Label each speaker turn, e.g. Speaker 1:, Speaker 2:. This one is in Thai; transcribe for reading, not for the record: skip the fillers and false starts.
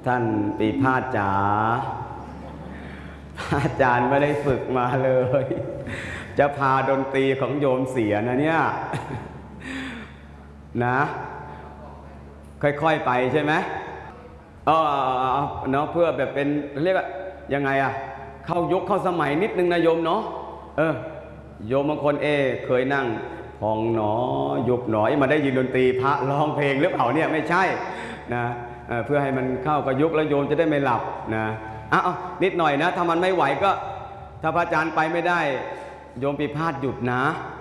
Speaker 1: ท่านปีพาสจ๋าอาจารย์ไม่ได้ฝึกมาเลยจะพาดนตรีของโยมเสียนะเนี่ยนะค่อยๆไปใช่ไหมเนาะเพื่อแบบเป็นเรียกว่ายังไงอะเข้ายุคเข้าสมัยนิดนึงนะโยมเนาะโยมบางคนเคยนั่งพองหนอยุบหนอมาได้ยินดนตรีพระร้องเพลงหรือเปล่าเนี่ยไม่ใช่นะเพื่อให้มันเข้ากับยุคแล้วโยมจะได้ไม่หลับนะนิดหน่อยนะถ้ามันไม่ไหวก็ถ้าพระอาจารย์ไปไม่ได้โยมปีพาสหยุดนะ